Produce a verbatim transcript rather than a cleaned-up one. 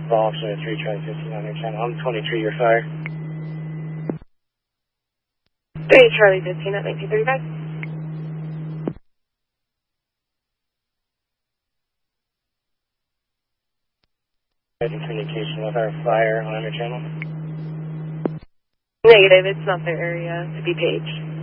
Vol three, Charlie fifteen on your channel. I'm twenty-three, your fire. three, Charlie fifteen at nineteen thirty-five. In communication with our fire on your channel. Negative, it's not their area to be paged.